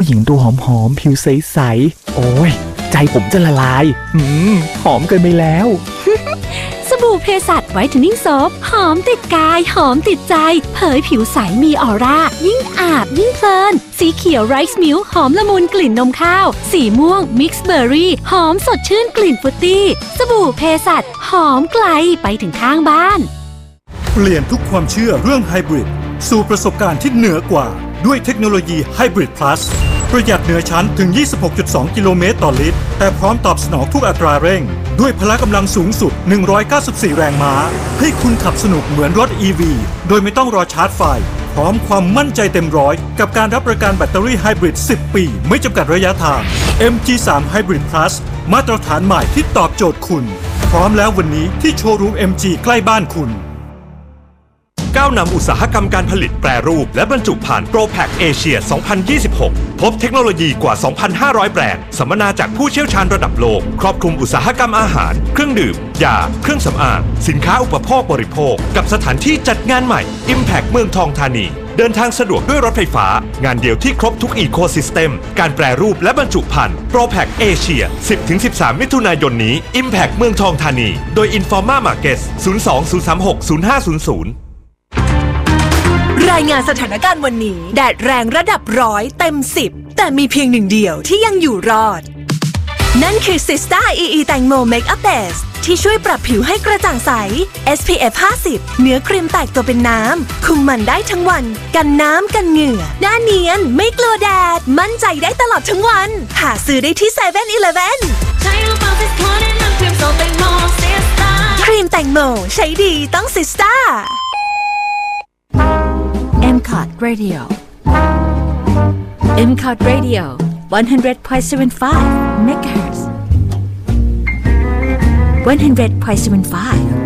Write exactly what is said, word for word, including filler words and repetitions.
หญิงตัวหอมๆผิวใสๆโอ้ยใจผมจะละลายอืมหอมเกินไปแล้วสบู่เพสัชไวท์เทนนิ่งโซฟหอมติดกายหอมติดใจเผยผิวใสมีออร่ายิ่งอาบยิ่งเพลินสีเขียวไรซ์มิลค์หอมละมุนกลิ่นนมข้าวสีม่วงมิกซ์เบอร์รี่หอมสดชื่นกลิ่นฟรุตตี้สบู่เพสัชหอมไกลไปถึงข้างบ้านเปลี่ยนทุกความเชื่อเรื่องไฮบริดสู่ประสบการณ์ที่เหนือกว่าด้วยเทคโนโลยีไฮบริด Plus ประหยัดเหนือชั้นถึง ยี่สิบหกจุดสอง กิโลเมตรต่อลิตรแต่พร้อมตอบสนองทุกอัตราเร่งด้วยพละกำลังสูงสุดหนึ่งร้อยเก้าสิบสี่แรงม้าให้คุณขับสนุกเหมือนรถ อี วี โดยไม่ต้องรอชาร์จไฟพร้อมความมั่นใจเต็มร้อยกับการรับประกันแบตเตอรี่ไฮบริดสิบปีไม่จำกัดระยะทาง เอ็ม จี ทรี Hybrid Plus มาตรฐานใหม่ที่ตอบโจทย์คุณพร้อมแล้ววันนี้ที่โชว์รูม เอ็ม จี ใกล้บ้านคุณก้าวนำอุตสาหกรรมการผลิตแปรรูปและบรรจุภัณฑ์โปรแพคเอเชีย สองพันยี่สิบหก พบเทคโนโลยีกว่า สองพันห้าร้อย แบรนด์สัมมนาจากผู้เชี่ยวชาญระดับโลกครอบคลุมอุตสาหกรรมอาหารเครื่องดื่มยาเครื่องสำอางสินค้าอุปโภคบริโภคกับสถานที่จัดงานใหม่ Impact เมืองทองธานีเดินทางสะดวกด้วยรถไฟฟ้างานเดียวที่ครบทุกอีโคซิสเต็มการแปรรูปและบรรจุภัณฑ์โปรแพคเอเชีย สิบถึงสิบสาม มิถุนายนนี้ Impact เมืองทองธานีโดย Informa Markets ศูนย์ สอง ศูนย์ สาม หก ศูนย์ ห้า ศูนย์ ศูนย์รายงานสถานการณ์วันนี้แดดแรงระดับร้อยเต็มสิบแต่มีเพียงหนึ่งเดียวที่ยังอยู่รอดนั่นคือ Sista อี อี แตงโม Makeup Base ที่ช่วยปรับผิวให้กระจ่างใส เอส พี เอฟ ห้าสิบ เนื้อครีมแตกตัวเป็นน้ำคุมมันได้ทั้งวันกันน้ำกันเหงื่อหน้าเนียนไม่กลัวแดดมั่นใจได้ตลอดทั้งวันหาซื้อได้ที่เซเว่นอีเลฟเว่นครีมแตงโมใช้ดีต้อง Sista เอ็ม ซี โอ ที Radio เอ็ม ซี โอ ที Radio one hundred point seven five megahertz one hundred point seven five